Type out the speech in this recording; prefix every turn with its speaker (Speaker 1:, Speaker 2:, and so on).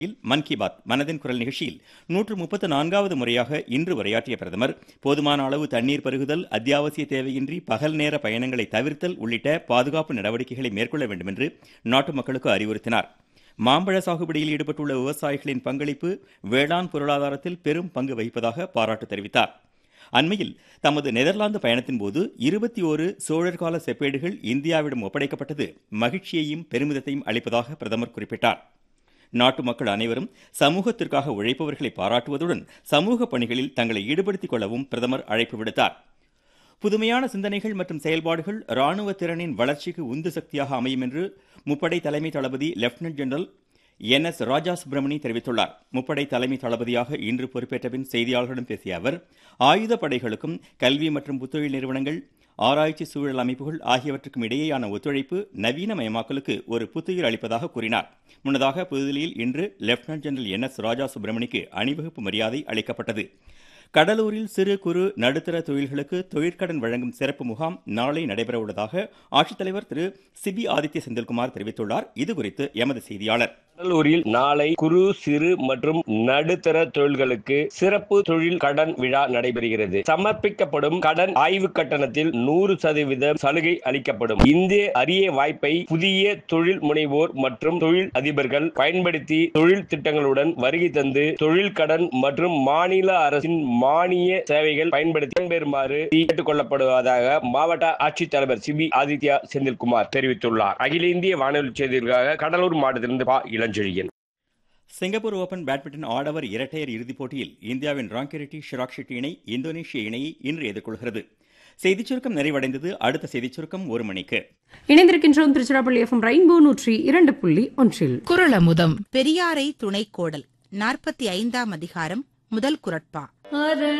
Speaker 1: மன் கி பாத் மனதின் குரல் நிகழ்ச்சியில் 134வது முறையாக இன்று உரையாற்றிய பிரதமர் போதுமான அளவு தண்ணீர் பருகுதல், அத்தியாவசிய தேவையின்றி பகல் நேர பயணங்களை தவிர்த்தல் உள்ளிட்ட பாதுகாப்பு நடவடிக்கைகளை மேற்கொள்ள வேண்டும் என்று நாட்டு மக்களுக்கு அறிவுறுத்தினார். மாம்பழ சாகுபடியில் ஈடுபட்டுள்ள விவசாயிகளின் பங்களிப்பு வேளாண் பொருளாதாரத்தில் பெரும் பங்கு வகிப்பதாக பாராட்டு தெரிவித்தார். அண்மையில் தமது நெதர்லாந்து பயணத்தின் போது 21 சோழர்கால செப்பேடுகள் இந்தியாவிடம் ஒப்படைக்கப்பட்டது மகிழ்ச்சியையும் பெருமிதத்தையும் அளிப்பதாக பிரதமர் குறிப்பிட்டார். நாட்டு மக்கள் அனைவரும் சமூகத்திற்காக உழைப்பவர்களை பாராட்டுவதுடன் சமூக பணிகளில் தங்களை ஈடுபடுத்திக் கொள்ளவும் பிரதமர் அழைப்பு விடுத்தார். புதுமையான சிந்தனைகள் மற்றும் செயல்பாடுகள் ராணுவ திறனின் வளர்ச்சிக்கு உந்து சக்தியாக அமையும் என்று முப்படை தலைமை தளபதி லெப்டினன்ட் ஜெனரல் NS ராஜா சுப்பிரமணி தெரிவித்துள்ளார். முப்படை தலைமை தளபதியாக இன்று பொறுப்பேற்ற பின் செய்தியாளர்களிடம் பேசிய அவர், ஆயுத படைகளுக்கும் கல்வி மற்றும் புத்தொழில் நிறுவனங்கள், ஆராய்ச்சி சூழல் அமைப்புகள் ஆகியவற்றுக்கும் இடையேயான ஒத்துழைப்பு நவீனமயமாக்கலுக்கு ஒரு புத்துயிர் அளிப்பதாக கூறினார். முன்னதாக புதுதில்லியில் இன்று லெப்டினன்ட் ஜெனரல் NS ராஜா சுப்பிரமணிக்கு அணிவகுப்பு மரியாதை அளிக்கப்பட்டது. கடலூரில் சிறு குறு நடுத்தர தொழில்களுக்கு தொழிற்கடன் வழங்கும் சிறப்பு முகாம் நாளை நடைபெற உள்ளதாக ஆட்சித்தலைவர் திரு சிபி ஆதித்ய செந்தில்குமார் தெரிவித்துள்ளார். இதுகுறித்து எமது செய்தியாளர்.
Speaker 2: கடலூரில் நாளை குறு சிறு மற்றும் நடுத்தர தொழில்களுக்கு சிறப்பு தொழில் கடன் விழா நடைபெறுகிறது. சமர்ப்பிக்கப்படும் கடன் ஆய்வு கட்டணத்தில் 100% சலுகை அளிக்கப்படும். இந்த அரிய வாய்ப்பை புதிய தொழில் முனைவோர் மற்றும் தொழில் அதிபர்கள் பயன்படுத்தி தொழில் திட்டங்களுடன் வருகை தந்து தொழில் கடன் மற்றும் மாநில அரசின் மானிய சேவைகள் பயன்படுத்தி பயன்பெறுமாறு கேட்டுக் கொள்ளப்படுவதாக மாவட்ட ஆட்சித்தலைவர் சிபி ஆதித்யா செந்தில்குமார் தெரிவித்துள்ளார். அகில இந்திய வானொலி செய்திகளுக்காக கடலூர் மாவட்டத்திலிருந்து இளஞ்செழியன்.
Speaker 1: சிங்கப்பூர் ஓபன் பேட்மிண்டன் ஆடவர் இரட்டையர் இறுதிப் போட்டியில் இந்தியாவின் ராங்கிரெட்டி ஷிராக் ஷெட்டி இணை இந்தோனேஷிய இணையை இன்று எதிர்கொள்கிறது. செய்திச் சுருக்கம் நிறைவடைந்தது. அடுத்த செய்திச் சுருக்கம் 1 மணிக்கு.
Speaker 3: இணைந்திருக்கின்றோம் திருச்சிராப்பள்ளி FM ரெயின்போ 102.1.
Speaker 4: குறள் அமுதம். பெரியாரை துணைக்கோடல் 45ஆம் அதிகாரம் முதல் குறட்பா.